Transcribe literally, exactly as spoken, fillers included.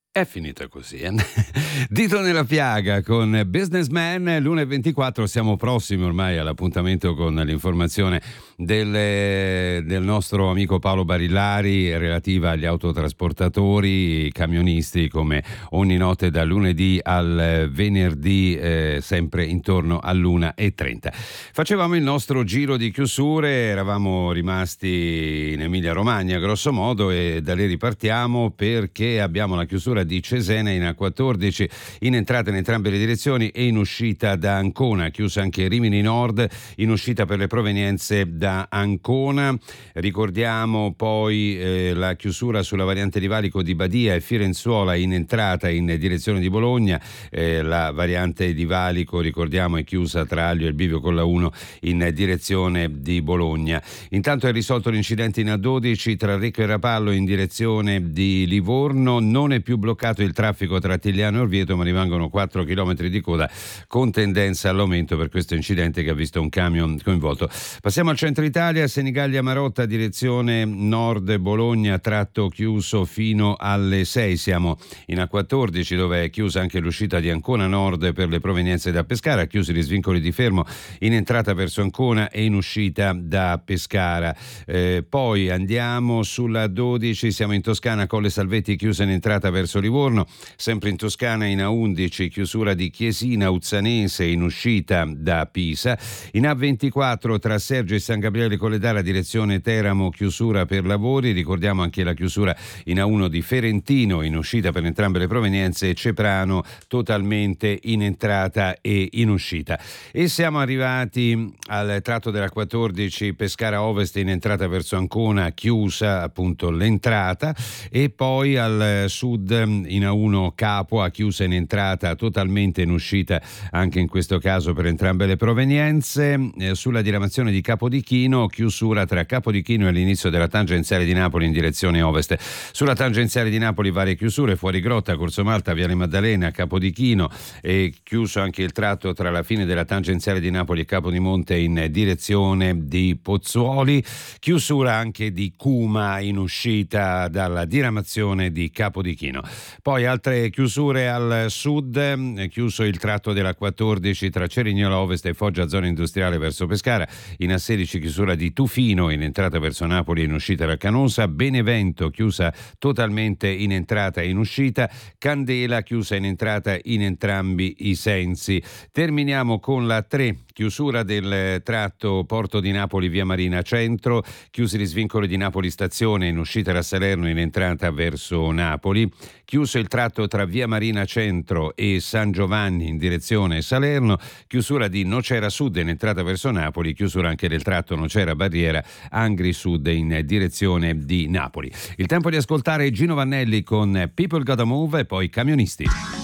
È finita così. eh. Dito nella piaga con Businessman, l'una e ventiquattro, siamo prossimi ormai all'appuntamento con l'informazione del, del nostro amico Paolo Barillari relativa agli autotrasportatori, i camionisti, come ogni notte dal lunedì al venerdì, eh, sempre intorno all'una e trenta. Facevamo il nostro giro di chiusure, eravamo rimasti in Emilia Romagna grosso modo e da lì ripartiamo perché abbiamo la chiusura di Cesena in A quattordici, in entrata in entrambe le direzioni e in uscita da Ancona, chiusa anche Rimini Nord in uscita per le provenienze da Ancona. Ricordiamo poi eh, la chiusura sulla variante di Valico di Badia e Firenzuola in entrata in direzione di Bologna. Eh, la variante di Valico, ricordiamo, è chiusa tra Aglio e il Bivio con la uno in direzione di Bologna. Intanto è risolto l'incidente in A dodici tra Recco e Rapallo in direzione di Livorno. Non è più bloccato il traffico tra Tigliano e Orvieto, ma rimangono quattro chilometri di coda con tendenza all'aumento per questo incidente che ha visto un camion coinvolto. Passiamo al centro Italia, Senigallia Marotta direzione nord Bologna, tratto chiuso fino alle sei. Siamo in A quattordici dove è chiusa anche l'uscita di Ancona Nord per le provenienze da Pescara, chiusi gli svincoli di fermo in entrata verso Ancona e in uscita da Pescara. Eh, poi andiamo sulla dodici, siamo in Toscana, Colle Salvetti chiusa in entrata verso Livorno, sempre in Toscana in A undici chiusura di Chiesina Uzzanese in uscita da Pisa. In A ventiquattro tra Sergio e San Gabriele Colledara direzione Teramo, chiusura per lavori. Ricordiamo anche la chiusura in A uno di Ferentino in uscita per entrambe le provenienze e Ceprano totalmente in entrata e in uscita. E siamo arrivati al tratto della quattordici Pescara Ovest in entrata verso Ancona, chiusa appunto l'entrata, e poi al sud in A uno Capua, chiusa in entrata totalmente in uscita anche in questo caso per entrambe le provenienze. Eh, sulla diramazione di Capodichino, chiusura tra Capodichino e l'inizio della tangenziale di Napoli in direzione ovest. Sulla tangenziale di Napoli varie chiusure, fuori Grotta, Corso Malta, Viale Maddalena, Capodichino, e chiuso anche il tratto tra la fine della tangenziale di Napoli e Capodimonte in direzione di Pozzuoli, chiusura anche di Cuma in uscita dalla diramazione di Capodichino. Poi altre chiusure al sud, chiuso il tratto della quattordici tra Cerignola Ovest e Foggia zona industriale verso Pescara, in A sedici chiusura di Tufino in entrata verso Napoli e in uscita da Canosa, Benevento chiusa totalmente in entrata e in uscita, Candela chiusa in entrata in entrambi i sensi. Terminiamo con la tre, chiusura del tratto Porto di Napoli via Marina Centro, chiusi gli svincoli di Napoli Stazione in uscita da Salerno in entrata verso Napoli, chiuso il tratto tra via Marina Centro e San Giovanni in direzione Salerno, chiusura di Nocera Sud in entrata verso Napoli, chiusura anche del tratto Nocera Barriera Angri Sud in direzione di Napoli. Il tempo di ascoltare Gino Vannelli con People Gotta Move e poi Camionisti.